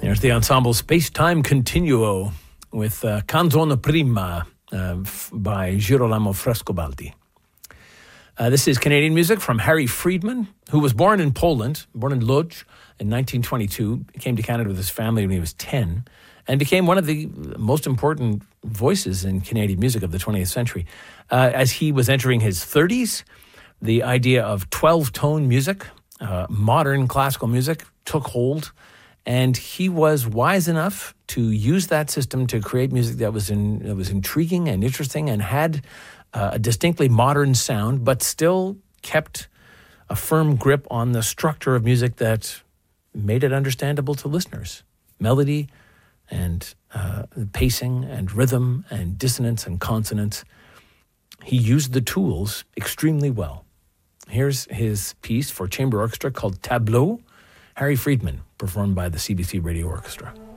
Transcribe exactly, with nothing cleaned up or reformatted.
There's the ensemble Space-Time Continuo with uh, Canzone Prima uh, f- by Girolamo Frescobaldi. Uh, this is Canadian music from Harry Friedman, who was born in Poland, born in Łódź in nineteen twenty-two, came to Canada with his family when he was ten, and became one of the most important voices in Canadian music of the twentieth century. Uh, as he was entering his thirties, the idea of twelve-tone music, uh, modern classical music, took hold, and he was wise enough to use that system to create music that was in, that was intriguing and interesting and had uh, a distinctly modern sound, but still kept a firm grip on the structure of music that made it understandable to listeners. Melody and uh, pacing and rhythm and dissonance and consonance. He used the tools extremely well. Here's his piece for chamber orchestra called Tableau, Harry Friedman, performed by the C B C Radio Orchestra.